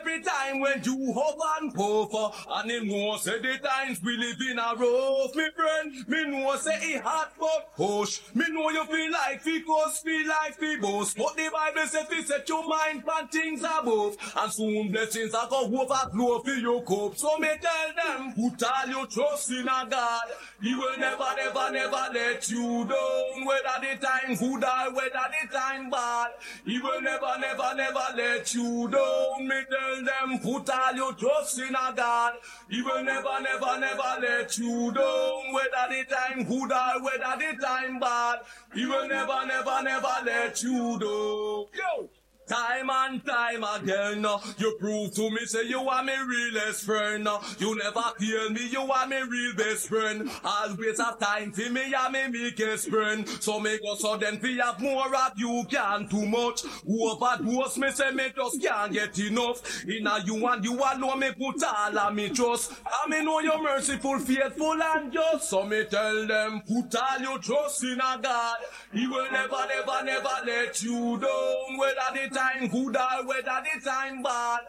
every time when you hop and puff, and him know say the times we live in a rough, me friend. Me know say it hot but hush. Me know you feel like fi cuss, feel like fi boast, but the Bible say fi set your mind on things above, and soon blessings are go overflow for your cup. So me tell them, put all your trust in a God. He will never, never, never let you down. Whether the time good or whether the time bad, He will never, never, never let you down. Me tell them, put all your trust in a God. He will never, never, never let you down. Whether the time good or whether the time bad, He will never, never, never let you down. Yo! Time and time again, you prove to me, say you are my realest friend. You never kill me, you are my real best friend. Always have time for me, I'm my biggest friend. So make us so then we have more of you can too much. Overdose me, say me just can't get enough. Inna you and you alone me put all of me trust. I me know you're merciful, faithful and just. So me tell them, put all your trust in a God. He will never, never, never let you down. Whether the time good or whether the time bad,